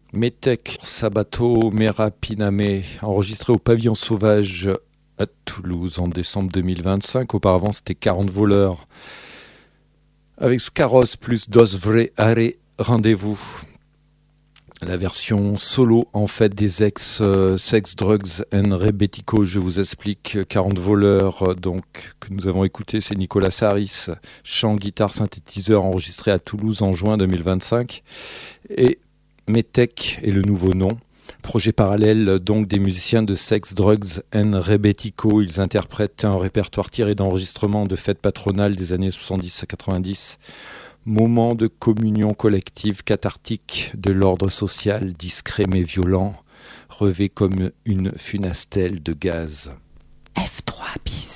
Metek, Sabato Merapiname, enregistré au Pavillon Sauvage à Toulouse en décembre 2025. Auparavant, c'était 40 voleurs avec Scaros plus Dos Vre Are Rendez-vous. La version solo en fait des Sex, Drugs and Rebetico, je vous explique. 40 voleurs donc que nous avons écouté, c'est Nicolas Saris, chant, guitare, synthétiseur, enregistré à Toulouse en juin 2025. Et Metek est le nouveau nom. Projet parallèle donc des musiciens de Sex, Drugs and Rebetico. Ils interprètent un répertoire tiré d'enregistrements de fêtes patronales des années 70 à 90. Moment de communion collective cathartique de l'ordre social, discret mais violent, revêt comme une funastelle de gaz. F3 bis.